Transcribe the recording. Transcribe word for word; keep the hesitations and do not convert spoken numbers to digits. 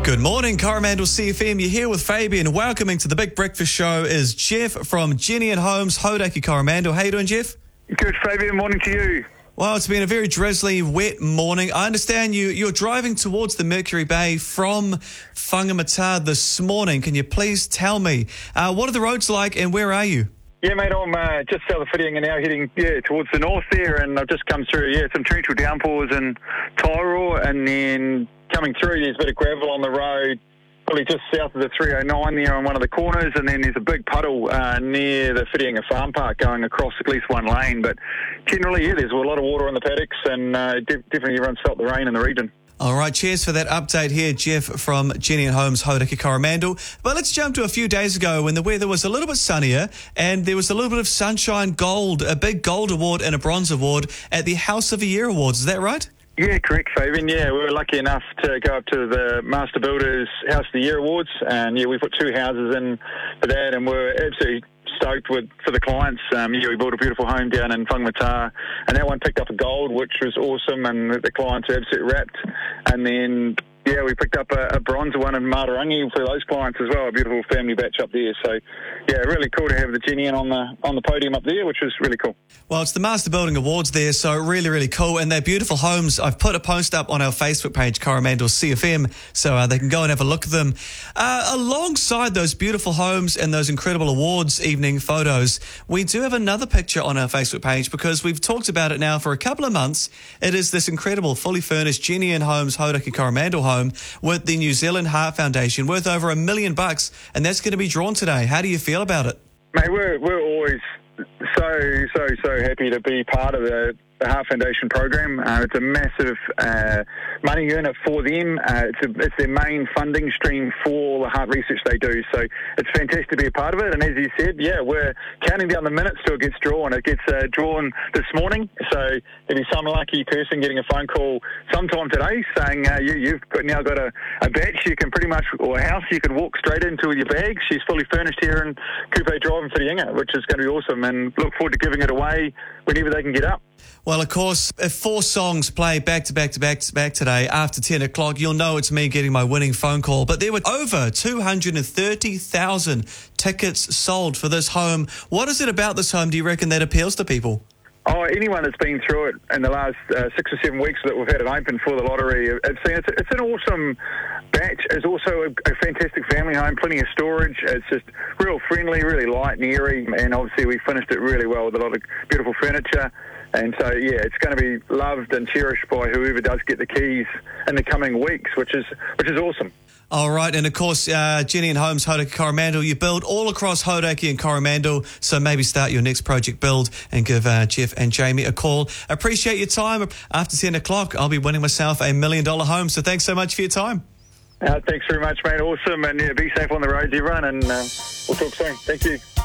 Good morning, Coromandel C F M. You're here with Fabian. Welcoming to the Big Breakfast Show is Jeff from Jenny and Homes, Hauraki Coromandel. How you doing, Jeff? Good, Fabian. Morning to you. Well, it's been a very drizzly, wet morning. I understand you, you're driving towards the Mercury Bay from Whangamata this morning. Can you please tell me, uh, what are the roads like and where are you? Yeah, mate, I'm uh, just south of Whittingham and now heading yeah, towards the north there, and I've just come through, yeah, some torrential downpours in Tairoa, and then coming through, there's a bit of gravel on the road, probably just south of the three oh nine there on one of the corners, and then there's a big puddle uh, near the Whittingham Farm Park going across at least one lane. But generally, yeah, there's a lot of water on the paddocks, and uh, de- definitely everyone's felt the rain in the region. All right, cheers for that update here, Jeff from Jenny and Homes, Hauraki Coromandel. But let's jump to a few days ago when the weather was a little bit sunnier and there was a little bit of sunshine gold, a big gold award and a bronze award at the House of the Year Awards. Is that right? Yeah, correct, Fabian. Yeah, we were lucky enough to go up to the Master Builders House of the Year Awards, and yeah, we put two houses in for that, and we're absolutely stoked with for the clients. Um, yeah, we built a beautiful home down in Whangamata, and that one picked up a gold, which was awesome, and the clients are absolutely wrapped. And then, yeah, we picked up a, a bronze one in Matarangi for those clients as well, a beautiful family batch up there. So, yeah, really cool to have the Jenny on the on the podium up there, which was really cool. Well, it's the Master Building Awards there, so really, really cool. And they're beautiful homes. I've put a post up on our Facebook page, Coromandel C F M, so uh, they can go and have a look at them. Uh, alongside those beautiful homes and those incredible awards evening photos, we do have another picture on our Facebook page because we've talked about it now for a couple of months. It is this incredible, fully furnished Jenny and Homes, Hauraki Coromandel home with the New Zealand Heart Foundation, worth over a million bucks, and that's going to be drawn today. How do you feel about it? Mate, we're, we're always so, so, so happy to be part of the, the Heart Foundation program. Uh, it's a massive uh, money earner for them. Uh, it's, a, it's their main funding stream for all the heart research they do. So it's fantastic to be a part of it. And as you said, yeah, we're counting down the minutes till it gets drawn. It gets uh, drawn this morning. So there'll be some lucky person getting a phone call sometime today saying, uh, you, you've got, now got a, a batch you can pretty much, or a house you can walk straight into with your bags. She's fully furnished here in Kupe Drive in Whittingham, which is going to be awesome. And look forward to giving it away whenever they can get up. Well, of course, if four songs play back to back to back to back today after ten o'clock, you'll know it's me getting my winning phone call. But there were over two hundred thirty thousand tickets sold for this home. What is it about this home, do you reckon, that appeals to people? Oh, anyone that's been through it in the last uh, six or seven weeks that we've had it open for the lottery, I've seen it's, it's an awesome batch. It's also a, a fantastic family home, plenty of storage. It's just real friendly, really light and airy, and obviously we finished it really well with a lot of beautiful furniture. And so, yeah, it's going to be loved and cherished by whoever does get the keys in the coming weeks, which is which is awesome. All right, and of course, uh, Jenny and Homes, Hauraki Coromandel, you build all across Hauraki and Coromandel, so maybe start your next project build and give uh, Jeff and Jamie a call. Appreciate your time. After ten o'clock, I'll be winning myself a million dollar home, so thanks so much for your time. Uh, thanks very much, mate. Awesome, and yeah, be safe on the roads, everyone, and uh, we'll talk soon. Thank you.